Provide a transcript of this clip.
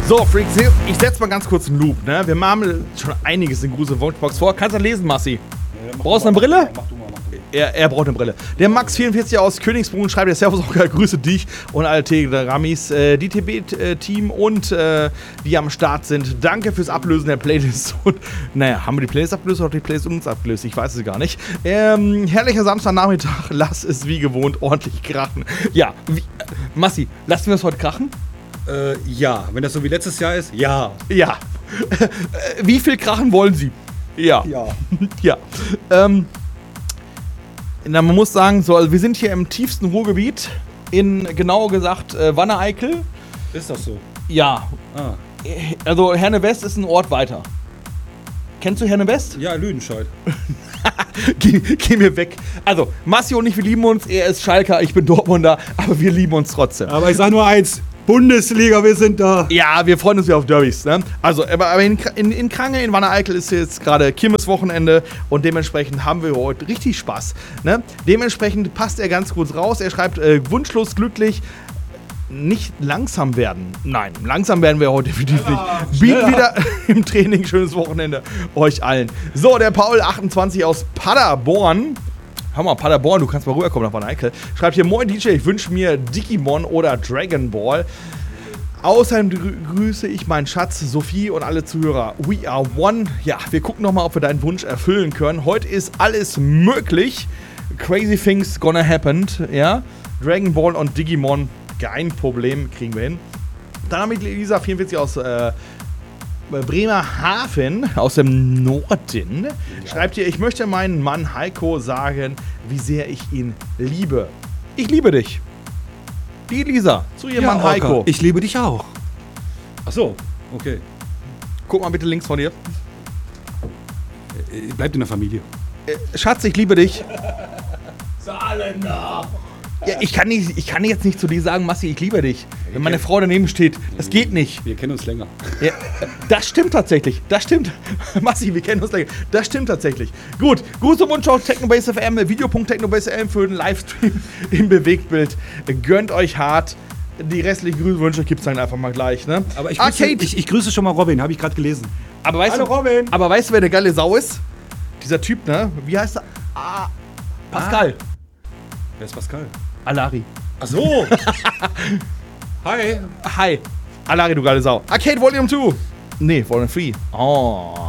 So, Freaks, ich setze mal ganz kurz einen Loop, ne? Wir machen schon einiges in Grusel Wunschbox vor. Kannst du lesen, Massi? Brauchst du eine Brille? Mach du mal. Er braucht eine Brille. Der Max44 aus Königsbrunn schreibt, der Servus auch grüße dich und alle Telegramis, die TB-Team und die am Start sind. Danke fürs Ablösen der Playlist. Und, naja, haben wir die Playlist abgelöst oder die Playlist uns abgelöst? Ich weiß es gar nicht. Herrlicher Samstagnachmittag, lass es wie gewohnt ordentlich krachen. Ja, Massi, lassen wir es heute krachen? Ja, wenn das so wie letztes Jahr ist, ja. Ja. Wie viel krachen wollen Sie? Ja. Ja. Ja. Na, man muss sagen, so, also wir sind hier im tiefsten Ruhrgebiet, in genauer gesagt Wanne-Eickel. Ist das so? Ja. Ah. Also Herne-West ist ein Ort weiter. Kennst du Herne-West? Ja, Lüdenscheid. Geh mir weg. Also, Massi und ich, wir lieben uns. Er ist Schalker, ich bin Dortmunder, aber wir lieben uns trotzdem. Aber ich sag nur eins: Bundesliga, wir sind da. Ja, wir freuen uns wieder auf Derbys, ne? Also, aber in Krange, in Wanne-Eickel ist jetzt gerade Kirmeswochenende und dementsprechend haben wir heute richtig Spaß, ne? Dementsprechend passt er ganz kurz raus. Er schreibt, wunschlos glücklich, nicht langsam werden. Nein, langsam werden wir heute definitiv nicht. Bieten wieder im Training schönes Wochenende euch allen. So, der Paul28 aus Paderborn. Hör mal, Paderborn, du kannst mal rüberkommen nach Wanne-Eickel. Schreibt hier, moin DJ, ich wünsche mir Digimon oder Dragon Ball. Außerdem grüße ich meinen Schatz, Sophie und alle Zuhörer. We are one. Ja, wir gucken nochmal, ob wir deinen Wunsch erfüllen können. Heute ist alles möglich. Crazy things gonna happen. Ja, Dragon Ball und Digimon, kein Problem, kriegen wir hin. Dann haben wir Lisa44 aus Bremerhaven, aus dem Norden, schreibt hier, ich möchte meinen Mann Heiko sagen, wie sehr ich ihn liebe. Ich liebe dich. Die Lisa, zu ihrem Mann Heiko. Ich liebe dich auch. Ach so, okay. Guck mal bitte links von dir. Bleibt in der Familie. Schatz, ich liebe dich. Saarländer. Ja, ich kann jetzt nicht zu dir sagen, Massi, ich liebe dich. Wenn meine Frau daneben steht, das geht nicht. Wir kennen uns länger. Ja, das stimmt tatsächlich. Das stimmt. Massi, wir kennen uns länger. Das stimmt tatsächlich. Gut, Gruß zum Wunsch auf Technobase FM, Video.technobase FM für den Livestream im Bewegtbild. Gönnt euch hart. Die restlichen Grüßwünsche gibt es dann einfach mal gleich, ne? Aber ich grüße schon mal Robin, habe ich gerade gelesen. Aber weißt Hallo Robin. Aber weißt du, wer der geile Sau ist? Dieser Typ, ne? Wie heißt er? Pascal. Wer ist Pascal? Alari. Ach so. Hi. Hi. Alari, du geile Sau. Arcade Volume 2. Nee, Volume 3. Oh.